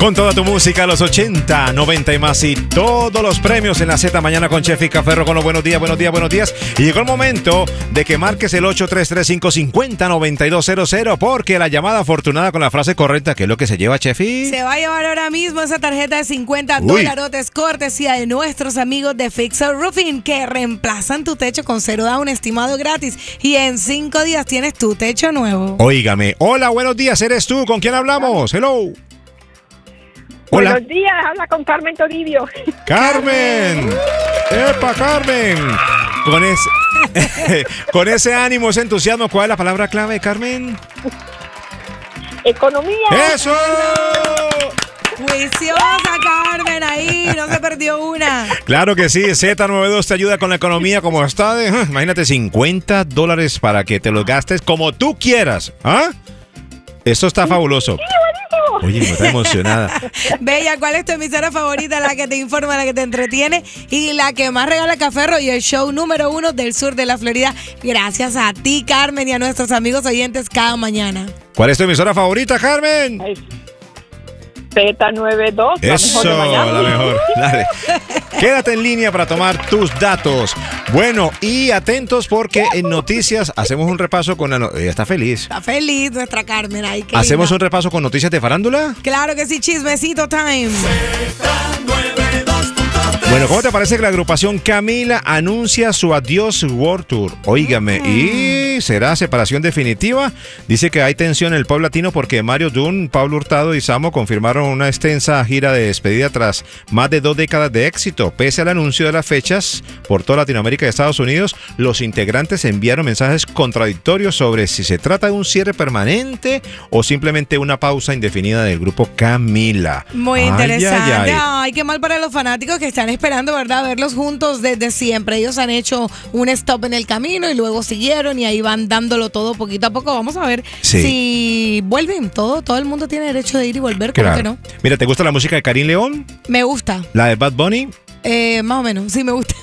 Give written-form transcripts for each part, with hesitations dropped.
Con toda tu música, los 80, 90 y más y todos los premios en la Z Mañana con Chef y Caferro con los buenos días, buenos días, buenos días. Y llegó el momento de que marques el 833-550-9200 porque la llamada afortunada con la frase correcta, ¿qué es lo que se lleva, Chefi? Se va a llevar ahora mismo esa tarjeta de $50 cortesía de nuestros amigos de Fixer Roofing que reemplazan tu techo con cero down estimado gratis y en 5 días tienes tu techo nuevo. Óigame, hola, buenos días, ¿eres tú? ¿Con quién hablamos? Hello. Hola. Buenos días, habla con Carmen Toribio. ¡Carmen! ¡Epa, Carmen! Con ese ánimo, ese entusiasmo, ¿cuál es la palabra clave, Carmen? Economía. ¡Eso! Juiciosa Carmen, ahí no se perdió una. Claro que sí, Z92 te ayuda con la economía como está de, imagínate, $50 para que te los gastes como tú quieras. ¿Ah? Esto está fabuloso. Oye, no está emocionada. Bella, ¿cuál es tu emisora favorita? La que te informa, la que te entretiene y la que más regala Caferro y el show número 1 del sur de la Florida. Gracias a ti, Carmen, y a nuestros amigos oyentes cada mañana. ¿Cuál es tu emisora favorita, Carmen? Z92. Eso, la mejor. Dale. Quédate en línea para tomar tus datos. Bueno, y atentos porque en noticias hacemos un repaso con la... Ella está feliz. Está feliz nuestra Carmen. Ay, qué ¿Hacemos linda. un repaso con noticias de farándula? Claro que sí, chismecito time. Bueno, ¿cómo te parece que la agrupación Camila anuncia su Adiós World Tour? Óigame, ¿y será separación definitiva? Dice que hay tensión en el pop latino porque Mario Dunn, Pablo Hurtado y Samo confirmaron una extensa gira de despedida tras más de 2 décadas de éxito. Pese al anuncio de las fechas por toda Latinoamérica y Estados Unidos, los integrantes enviaron mensajes contradictorios sobre si se trata de un cierre permanente o simplemente una pausa indefinida del grupo Camila. Muy interesante. Ay. Ay, qué mal para los fanáticos que están esperando, ¿verdad? Verlos juntos desde siempre. Ellos han hecho un stop en el camino y luego siguieron y ahí van dándolo todo poquito a poco. Vamos a ver si vuelven. Todo el mundo tiene derecho de ir y volver, ¿cómo que no? Mira, ¿te gusta la música de Karim León? Me gusta. ¿La de Bad Bunny? Más o menos, sí me gusta.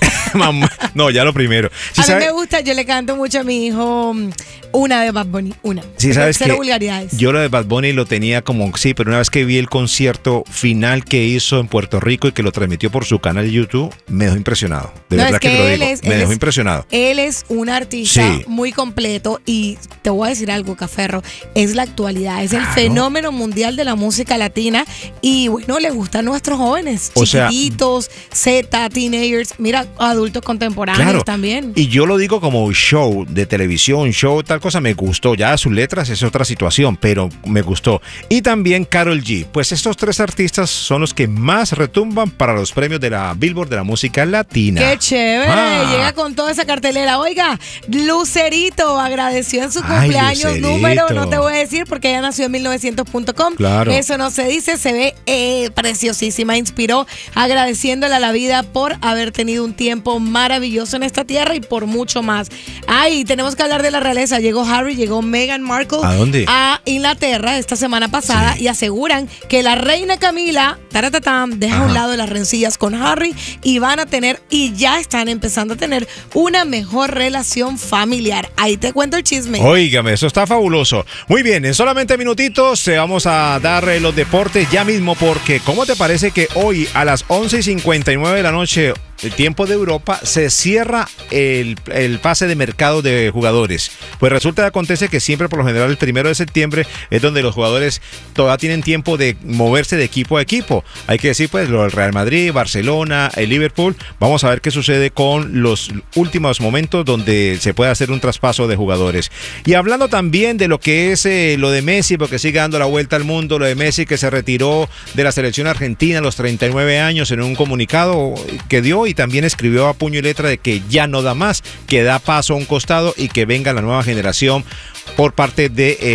No, ya lo primero. ¿Sí a mí me gusta, yo le canto mucho a mi hijo una de Bad Bunny, una. Sí, sabes que vulgaridades. Yo lo de Bad Bunny lo tenía como, sí, pero una vez que vi el concierto final que hizo en Puerto Rico y que lo transmitió por su canal de YouTube, me dejó impresionado. De verdad que te lo digo, me dejó impresionado. Él es un artista muy completo y te voy a decir algo, Caferro, es la actualidad, es el fenómeno mundial de la música latina y bueno, le gustan nuestros jóvenes, chiquititos, teenagers, mira, adultos contemporáneos también. Y yo lo digo como show de televisión, show, tal cosa, me gustó. Ya sus letras es otra situación, pero me gustó. Y también Karol G. Pues estos 3 artistas son los que más retumban para los premios de la Billboard de la música latina. ¡Qué chévere! Llega con toda esa cartelera. Oiga, Lucerito agradeció en su cumpleaños número, no te voy a decir porque ella nació en 1900.com. Claro. Eso no se dice, se ve preciosísima. Inspiró agradeciéndole a la vida por haber tenido un tiempo maravilloso en esta tierra y por mucho más. Ay, tenemos que hablar de la realeza. Llegó Harry, llegó Meghan Markle. ¿A dónde? A Inglaterra esta semana pasada y aseguran que la reina Camila deja a un lado las rencillas con Harry y van a tener y ya están empezando a tener una mejor relación familiar. Ahí te cuento el chisme. Óigame, eso está fabuloso. Muy bien, en solamente minutitos vamos a dar los deportes ya mismo porque ¿cómo te parece que hoy a las 11:59 de la noche el tiempo de Europa se cierra el pase de mercado de jugadores? Pues resulta que acontece que siempre por lo general el 1 de septiembre es donde los jugadores todavía tienen tiempo de moverse de equipo a equipo. Hay que decir pues lo del Real Madrid, Barcelona, el Liverpool. Vamos a ver qué sucede con los últimos momentos donde se puede hacer un traspaso de jugadores. Y hablando también de lo que es lo de Messi, porque sigue dando la vuelta al mundo, lo de Messi que se retiró de la selección argentina a los 39 años en un comunicado que dio y también escribió a puño y letra de que ya no da más, que da paso a un costado y que venga la nueva generación por parte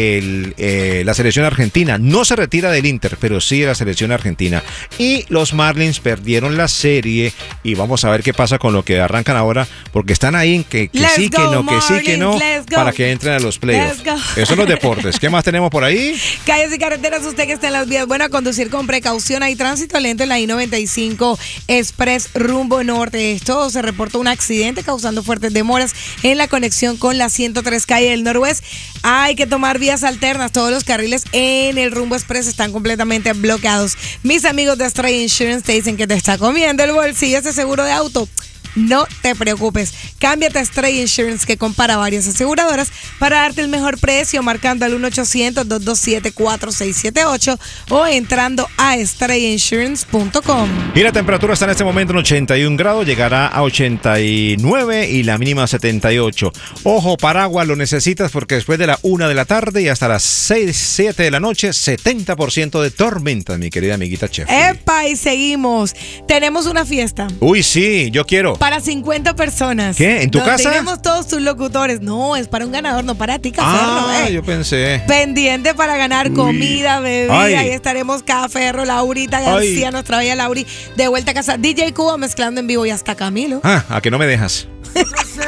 de la selección argentina. No se retira del Inter, pero sí de la selección argentina. Y los Marlins perdieron la serie y vamos a ver qué pasa con lo que arrancan ahora, porque están ahí en que sí, que no, que sí, que no, para que entren a los playoffs. Esos son los deportes. ¿Qué más tenemos por ahí? Calles y carreteras, usted que está en las vías, bueno, a conducir con precaución. Hay tránsito lento en la I-95 Express rumbo Norte. Esto se reportó un accidente causando fuertes demoras en la conexión con la 103 calle del Noroeste. Hay que tomar vías alternas. Todos los carriles en el rumbo express están completamente bloqueados. Mis amigos de Stray Insurance te dicen que te está comiendo el bolsillo ese seguro de auto. No te preocupes, cámbiate a Stray Insurance, que compara varias aseguradoras para darte el mejor precio, marcando al 1-800-227-4678 o entrando a StrayInsurance.com. Y la temperatura está en este momento en 81 grados, llegará a 89 y la mínima 78. Ojo, paraguas lo necesitas porque después de la 1 de la tarde y hasta las 6, 7 de la noche, 70% de tormenta, mi querida amiguita chef. ¡Epa! Y seguimos. Tenemos una fiesta. Uy, sí, yo quiero. Para 50 personas. ¿Qué? ¿En tu casa? Tenemos todos tus locutores. No, es para un ganador, no para ti, Caferro. Yo pensé. Pendiente para ganar comida, bebida. Ahí estaremos Caferro, Laurita García, nuestra bella Lauri, de vuelta a casa. DJ Cuba mezclando en vivo y hasta Camilo. ¿A que no me dejas?